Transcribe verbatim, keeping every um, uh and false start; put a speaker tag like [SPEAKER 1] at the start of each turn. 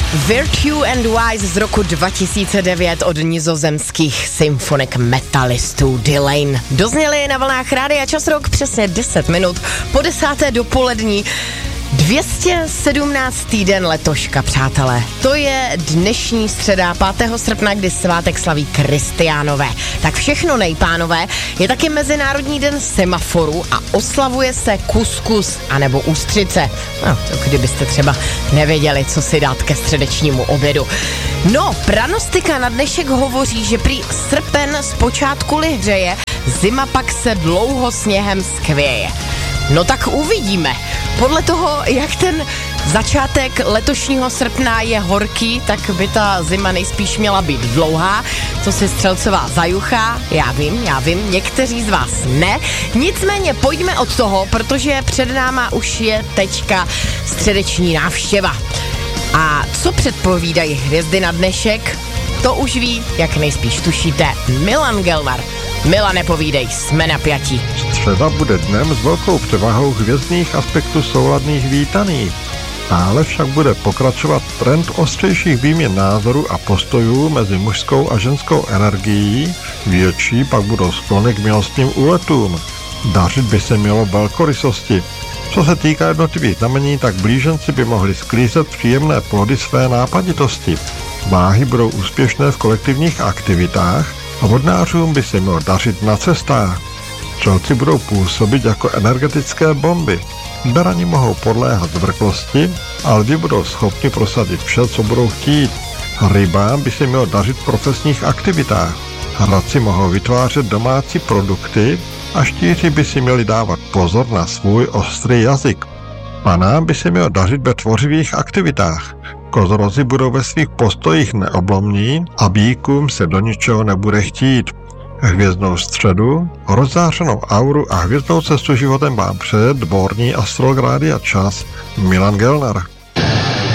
[SPEAKER 1] Virtue and Wise z roku dva tisíce devět od nizozemských symfonik metalistů Delane. Dozněli na vlnách Rádia Čas Rock přesně deset minut po desáté dopolední. dvě stě sedmnáctý den letoška, přátelé. To je dnešní středa pátého srpna, kdy svátek slaví Kristiánové. Tak všechno nejpánové, je taky Mezinárodní den semaforu a oslavuje se kuskus anebo ústřice. No, to kdybyste třeba nevěděli, co si dát ke středečnímu obědu. No, pranostika na dnešek hovoří, že prý srpen zpočátku lihřeje, zima pak se dlouho sněhem skvěje. No tak uvidíme. Podle toho, jak ten začátek letošního srpna je horký, tak by ta zima nejspíš měla být dlouhá. Co si střelcová zajuchá, já vím, já vím, někteří z vás ne. Nicméně pojďme od toho, protože před náma už je teďka středeční návštěva. A co předpovídají hvězdy na dnešek, to už ví, jak nejspíš tušíte, Milan Gelnar. Milane, povídej, jsme napjatí.
[SPEAKER 2] Středa bude dnem s velkou převahou hvězdných aspektů souladných vítaných. Dále však bude pokračovat trend ostřejších výměn názorů a postojů mezi mužskou a ženskou energií, větší pak budou sklony k milostným úletům. Dařit by se mělo velkorysosti. Co se týká jednotlivých znamení, tak blíženci by mohli sklízet příjemné plody své nápaditosti. Váhy budou úspěšné v kolektivních aktivitách a vodnářům by se mělo dařit na cestách. Střelci budou působit jako energetické bomby. Berani mohou podléhat zvrklosti, ale lidi budou schopni prosadit vše, co budou chtít. Rybám by se mělo dařit v profesních aktivitách. Hradci mohou vytvářet domácí produkty a štíři by si měli dávat pozor na svůj ostrý jazyk. Panám by se mělo dařit ve tvořivých aktivitách. Kozorozi budou ve svých postojích neoblomní a býkům se do ničeho nebude chtít. Hvězdnou středu, rozzářenou auru a hvězdnou cestu životem vám před dvorní astrolog Rádia Čas Milan Gelnar.